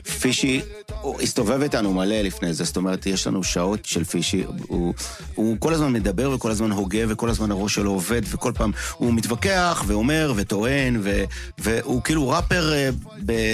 פישי, הוא הסתובב איתנו מלא לפני זה, זאת אומרת, יש לנו שעות של פישי, הוא כל הזמן מדבר וכל הזמן הוגה וכל הזמן הראש שלו עובד וכל פעם הוא מתווכח ואומר וטוען והוא כאילו ראפר